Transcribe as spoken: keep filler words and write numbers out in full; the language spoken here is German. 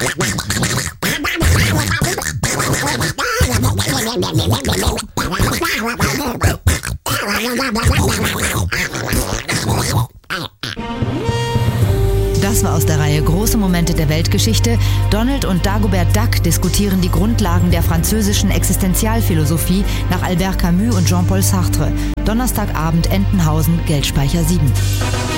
Das war aus der Reihe Große Momente der Weltgeschichte. Donald und Dagobert Duck diskutieren die Grundlagen der französischen Existenzialphilosophie nach Albert Camus und Jean-Paul Sartre. Donnerstagabend, Entenhausen, Geldspeicher sieben.